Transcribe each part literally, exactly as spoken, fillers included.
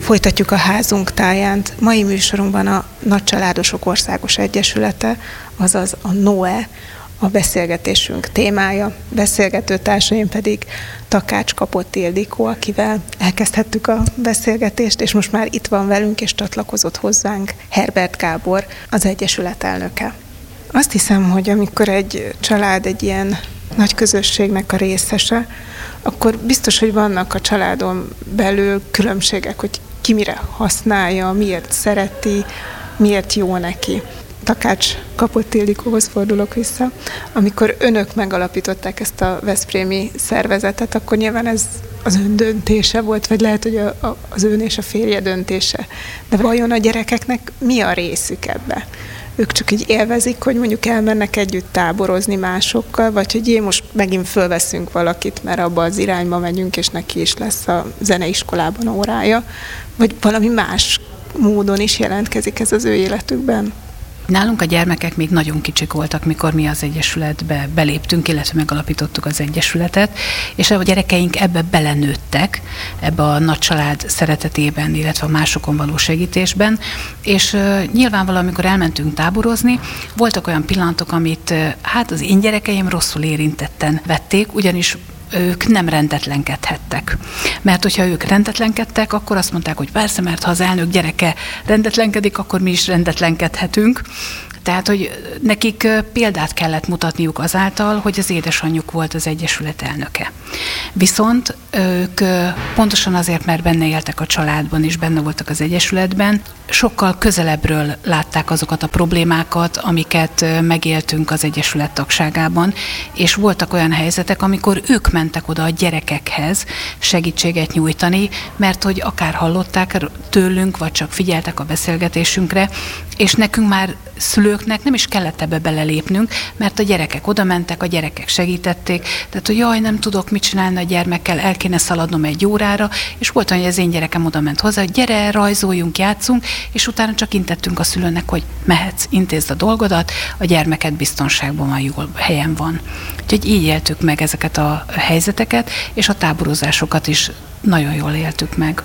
Folytatjuk a házunk táján. Mai műsorunkban a Nagycsaládosok Országos Egyesülete, azaz a NOE, a beszélgetésünk témája. Beszélgető társaim pedig Takács Kapott Ildikó, akivel elkezdhettük a beszélgetést, és most már itt van velünk, és csatlakozott hozzánk Herbert Gábor, az Egyesület elnöke. Azt hiszem, hogy amikor egy család egy ilyen nagy közösségnek a részese, akkor biztos, hogy vannak a családon belül különbségek, hogy ki mire használja, miért szereti, miért jó neki. Takács Kapott Ildikóhoz fordulok vissza. Amikor önök megalapították ezt a veszprémi szervezetet, akkor nyilván ez az ön döntése volt, vagy lehet, hogy a, a, az ön és a férje döntése. De vajon a gyerekeknek mi a részük ebbe? Ők csak így élvezik, hogy mondjuk elmennek együtt táborozni másokkal, vagy hogy én most megint fölveszünk valakit, mert abba az irányba megyünk, és neki is lesz a zeneiskolában órája, vagy valami más módon is jelentkezik ez az ő életükben. Nálunk a gyermekek még nagyon kicsik voltak, mikor mi az Egyesületbe beléptünk, illetve megalapítottuk az Egyesületet, és a gyerekeink ebbe belenőttek, ebbe a nagy család szeretetében, illetve a másokon való segítésben, és uh, nyilvánvalóan, amikor elmentünk táborozni, voltak olyan pillanatok, amit uh, hát az én gyerekeim rosszul érintetten vették, ugyanis ők nem rendetlenkedhettek. Mert hogyha ők rendetlenkedtek, akkor azt mondták, hogy persze, mert ha az elnök gyereke rendetlenkedik, akkor mi is rendetlenkedhetünk. Tehát, hogy nekik példát kellett mutatniuk azáltal, hogy az édesanyjuk volt az Egyesület elnöke. Viszont ők pontosan azért, mert benne éltek a családban és benne voltak az Egyesületben, sokkal közelebbről látták azokat a problémákat, amiket megéltünk az Egyesület tagságában, és voltak olyan helyzetek, amikor ők mentek oda a gyerekekhez segítséget nyújtani, mert hogy akár hallották tőlünk, vagy csak figyeltek a beszélgetésünkre, és nekünk már szülőknek nem is kellett ebbe belelépnünk, mert a gyerekek oda mentek, a gyerekek segítették, tehát hogy jaj, nem tudok mit csinálni a gyermekkel, el kéne szaladnom egy órára, és volt olyan, hogy az én gyerekem oda ment hozzá, hogy gyere, rajzoljunk, játszunk, és utána csak intettünk a szülőnek, hogy mehetsz, intézd a dolgodat, a gyermeked biztonságban van, jól helyen van. Úgyhogy így éltük meg ezeket a helyzeteket, és a táborozásokat is nagyon jól éltük meg.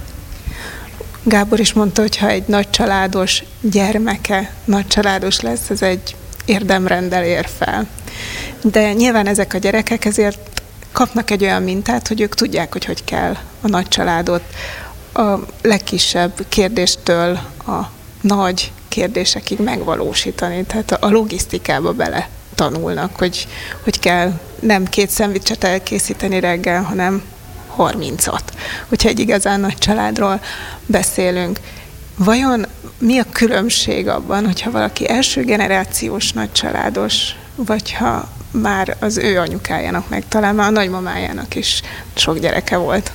Gábor is mondta, hogy ha egy nagycsaládos gyermeke nagycsaládos lesz, ez egy érdemrenddel ér fel. De nyilván ezek a gyerekek ezért kapnak egy olyan mintát, hogy ők tudják, hogy hogy kell a nagycsaládot a legkisebb kérdéstől a nagy kérdésekig megvalósítani. Tehát a logisztikába bele tanulnak, hogy, hogy kell nem két szendvicset elkészíteni reggel, hanem harmincat, hogyha egy igazán nagy családról beszélünk. Vajon mi a különbség abban, hogyha valaki első generációs nagycsaládos, vagy ha már az ő anyukájának, meg talán már a nagymamájának is sok gyereke volt?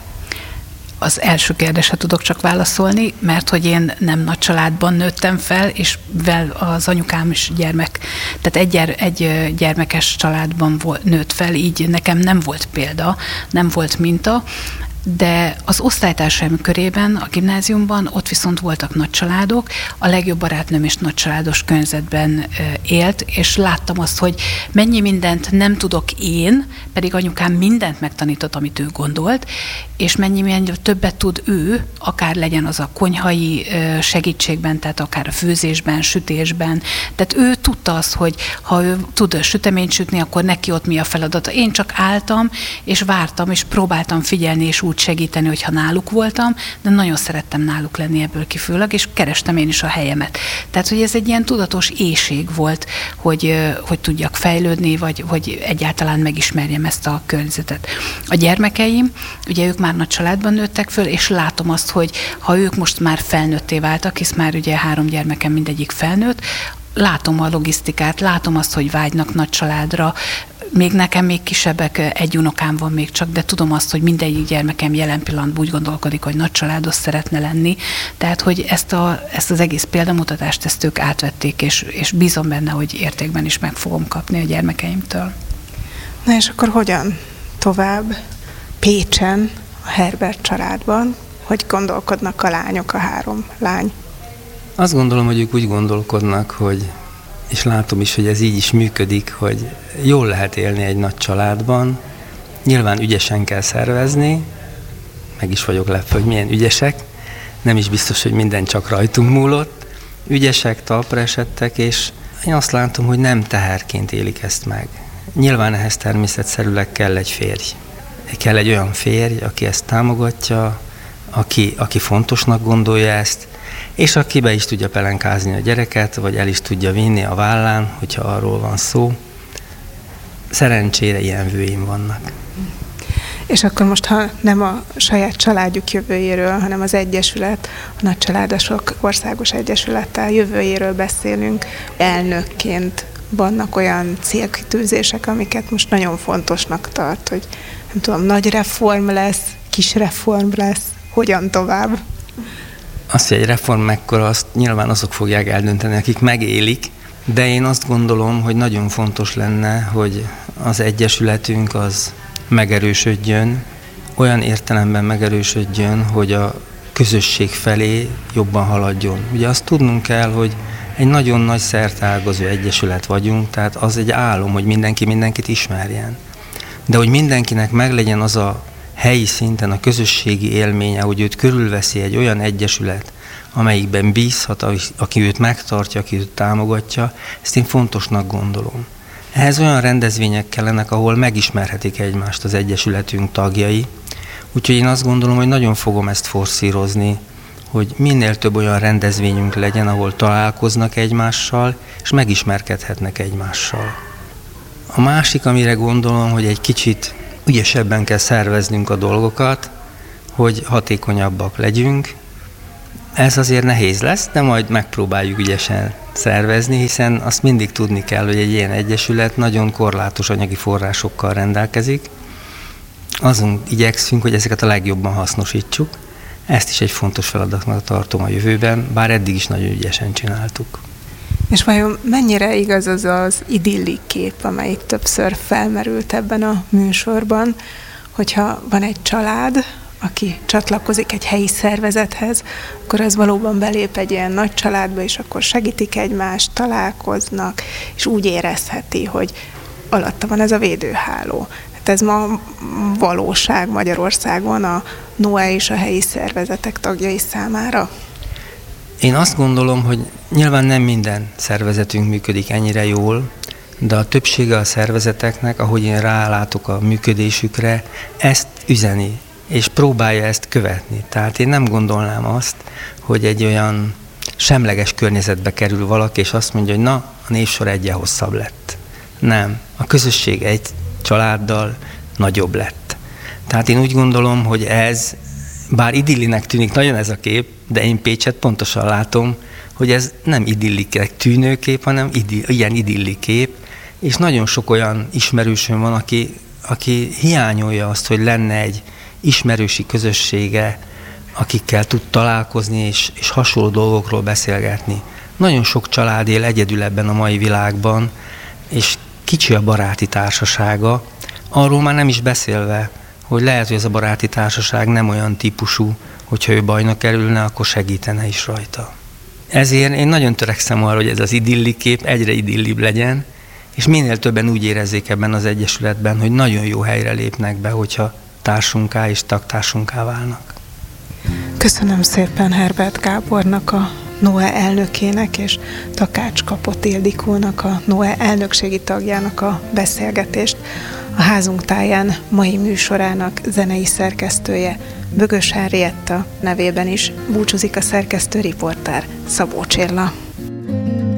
Az első kérdésre tudok csak válaszolni, mert hogy én nem nagy családban nőttem fel, és vel az anyukám is gyermek, tehát egy, gyere, egy gyermekes családban volt, nőtt fel, így nekem nem volt példa, nem volt minta, de az osztálytársaim körében, a gimnáziumban ott viszont voltak nagycsaládok, a legjobb barátnőm is nagycsaládos környezetben élt, és láttam azt, hogy mennyi mindent nem tudok én, pedig anyukám mindent megtanított, amit ő gondolt, és mennyi, mennyi többet tud ő, akár legyen az a konyhai segítségben, tehát akár a főzésben, sütésben. Tehát ő tudta azt, hogy ha ő tud süteményt sütni, akkor neki ott mi a feladata. Én csak álltam, és vártam, és próbáltam figyelni, és úgy segíteni, hogyha náluk voltam, de nagyon szerettem náluk lenni ebből kifőleg, és kerestem én is a helyemet. Tehát, hogy ez egy ilyen tudatos éhség volt, hogy, hogy tudjak fejlődni, vagy hogy egyáltalán megismerjem ezt a környezetet. A gyermekeim, ugye ők már nagy családban nőttek föl, és látom azt, hogy ha ők most már felnőtté váltak, hisz már ugye három gyermekem mindegyik felnőtt, látom a logisztikát, látom azt, hogy vágynak nagy családra, még nekem még kisebbek, egy unokám van még csak, de tudom azt, hogy mindegyik gyermekem jelen pillanatban úgy gondolkodik, hogy nagy családos szeretne lenni. Tehát, hogy ezt, a, ezt az egész példamutatást, ezt ők átvették, és, és bízom benne, hogy értékben is meg fogom kapni a gyermekeimtől. Na és akkor hogyan tovább Pécsen, a Herbert családban, hogy gondolkodnak a lányok, a három lány? Azt gondolom, hogy ők úgy gondolkodnak, hogy, és látom is, hogy ez így is működik, hogy jól lehet élni egy nagy családban, nyilván ügyesen kell szervezni, meg is vagyok lepve, hogy milyen ügyesek, nem is biztos, hogy minden csak rajtunk múlott. Ügyesek, talpra esettek, és én azt látom, hogy nem teherként élik ezt meg. Nyilván ehhez természetszerűleg kell egy férj. Kell egy olyan férj, aki ezt támogatja, aki, aki fontosnak gondolja ezt, és aki be is tudja pelenkázni a gyereket, vagy el is tudja vinni a vállán, hogyha arról van szó. Szerencsére ilyen vőim vannak. És akkor most, ha nem a saját családjuk jövőjéről, hanem az Egyesület, a Nagycsaládosok Országos Egyesülettel jövőjéről beszélünk, elnökként vannak olyan célkitűzések, amiket most nagyon fontosnak tart, hogy nem tudom, nagy reform lesz, kis reform lesz, hogyan tovább? Azt, hogy egy reform mekkora, azt nyilván azok fogják eldönteni, akik megélik, de én azt gondolom, hogy nagyon fontos lenne, hogy az Egyesületünk az megerősödjön, olyan értelemben megerősödjön, hogy a közösség felé jobban haladjon. Ugye azt tudnunk kell, hogy egy nagyon nagy szerteágazó egyesület vagyunk, tehát az egy álom, hogy mindenki mindenkit ismerjen. De hogy mindenkinek meglegyen az a helyi szinten a közösségi élménye, hogy őt körülveszi egy olyan egyesület, amelyikben bízhat, aki őt megtartja, aki őt támogatja, ezt én fontosnak gondolom. Ehhez olyan rendezvények kellenek, ahol megismerhetik egymást az egyesületünk tagjai, úgyhogy én azt gondolom, hogy nagyon fogom ezt forszírozni, hogy minél több olyan rendezvényünk legyen, ahol találkoznak egymással, és megismerkedhetnek egymással. A másik, amire gondolom, hogy egy kicsit ügyesebben kell szerveznünk a dolgokat, hogy hatékonyabbak legyünk. Ez azért nehéz lesz, de majd megpróbáljuk ügyesen szervezni, hiszen azt mindig tudni kell, hogy egy ilyen egyesület nagyon korlátos anyagi forrásokkal rendelkezik. Azon igyekszünk, hogy ezeket a legjobban hasznosítsuk. Ezt is egy fontos feladatnak tartom a jövőben, bár eddig is nagyon ügyesen csináltuk. És vajon mennyire igaz az az idilli kép, amelyik többször felmerült ebben a műsorban, hogyha van egy család, aki csatlakozik egy helyi szervezethez, akkor az valóban belép egy ilyen nagy családba, és akkor segítik egymást, találkoznak, és úgy érezheti, hogy alatta van ez a védőháló. Hát ez ma valóság Magyarországon a Noe és a helyi szervezetek tagjai számára. Én azt gondolom, hogy nyilván nem minden szervezetünk működik ennyire jól, de a többsége a szervezeteknek, ahogy én rálátok a működésükre, ezt üzeni, és próbálja ezt követni. Tehát én nem gondolnám azt, hogy egy olyan semleges környezetbe kerül valaki, és azt mondja, hogy na, a névsor egyen hosszabb lett. Nem. A közösség egy családdal nagyobb lett. Tehát én úgy gondolom, hogy ez, bár idillinek tűnik nagyon ez a kép, de én Pécset pontosan látom, hogy ez nem idilliknek tűnő kép, hanem idill, ilyen idilli kép, és nagyon sok olyan ismerősöm van, aki, aki hiányolja azt, hogy lenne egy ismerősi közössége, akikkel tud találkozni, és, és hasonló dolgokról beszélgetni. Nagyon sok család él egyedül ebben a mai világban, és kicsi a baráti társasága, arról már nem is beszélve, hogy lehet, hogy ez a baráti társaság nem olyan típusú, hogyha ő bajnak kerülne, akkor segítene is rajta. Ezért én nagyon törekszem arra, hogy ez az idilli kép egyre idillibb legyen, és minél többen úgy érezzék ebben az egyesületben, hogy nagyon jó helyre lépnek be, hogyha társunká és tagtársunká válnak. Köszönöm szépen Herbert Gábornak, a Noe elnökének, és Takács Kapott Ildikónak, a Noe elnökségi tagjának a beszélgetést. A házunk táján mai műsorának zenei szerkesztője Bögös Henrietta nevében is búcsúzik a szerkesztő riporter Szabó Csilla.